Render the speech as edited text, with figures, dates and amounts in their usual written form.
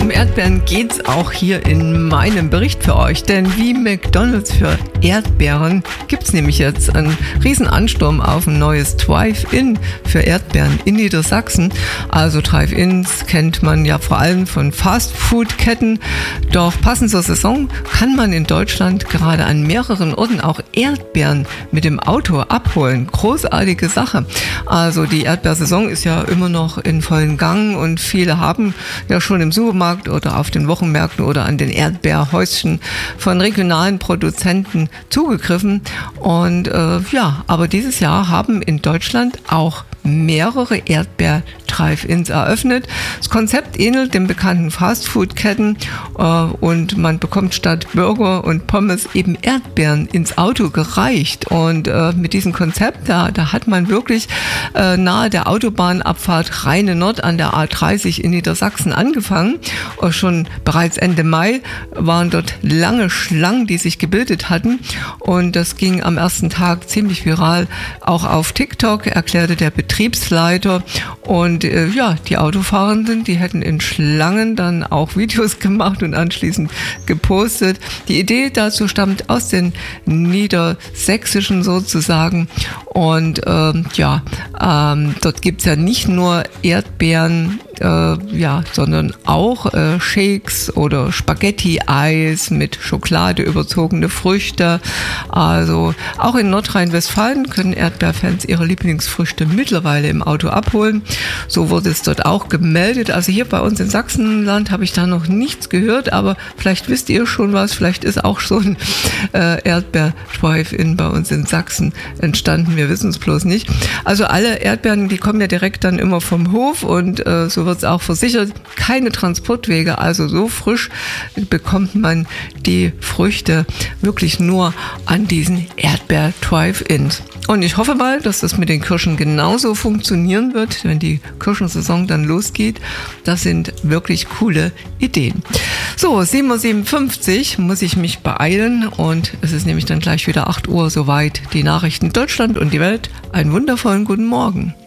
Um Erdbeeren geht's auch hier in meinem Bericht für euch, denn wie McDonald's für Erdbeeren gibt's nämlich jetzt einen riesen Ansturm auf ein neues Drive-In für Erdbeeren in Niedersachsen. Also Drive-Ins kennt man ja vor allem von Fast-Food-Ketten, doch passend zur Saison kann man in Deutschland gerade an mehreren Orten auch Erdbeeren mit dem Auto abholen. Großartige Sache. Also die Erdbeersaison ist ja immer noch in vollen Gang und viele haben ja schon im Supermarkt oder auf den Wochenmärkten oder an den Erdbeerhäuschen von regionalen Produzenten zugegriffen. Und aber dieses Jahr haben in Deutschland auch mehrere Erdbeer-Drive-Ins eröffnet. Das Konzept ähnelt den bekannten Fastfood-Ketten und man bekommt statt Burger und Pommes eben Erdbeeren ins Auto gereicht. Und mit diesem Konzept, da hat man wirklich nahe der Autobahnabfahrt Rheine Nord an der A30 in Niedersachsen angefangen. Schon bereits Ende Mai waren dort lange Schlangen, die sich gebildet hatten. Und das ging am ersten Tag ziemlich viral. Auch auf TikTok erklärte der Betriebsleiter. Und die Autofahrenden, die hätten in Schlangen dann auch Videos gemacht und anschließend gepostet. Die Idee dazu stammt aus den Niedersächsischen sozusagen. Und dort gibt's ja nicht nur Erdbeeren, sondern auch Shakes oder Spaghetti-Eis mit Schokolade überzogene Früchte. Also auch in Nordrhein-Westfalen können Erdbeerfans ihre Lieblingsfrüchte mittlerweile im Auto abholen. So wurde es dort auch gemeldet. Also hier bei uns in Sachsenland habe ich da noch nichts gehört, aber vielleicht wisst ihr schon was. Vielleicht ist auch so ein Erdbeer-Drive-In bei uns in Sachsen entstanden. Wir wissen es bloß nicht. Also alle Erdbeeren, die kommen ja direkt dann immer vom Hof und so wird es auch versichert. Keine Transportwege, also so frisch bekommt man die Früchte wirklich nur an diesen Erdbeer-Drive-Ins. Und ich hoffe mal, dass das mit den Kirschen genauso funktionieren wird, wenn die Kirschensaison dann losgeht. Das sind wirklich coole Ideen. So, 7:57 Uhr muss ich mich beeilen und es ist nämlich dann gleich wieder 8 Uhr soweit. Die Nachrichten Deutschland und die Welt. Einen wundervollen guten Morgen.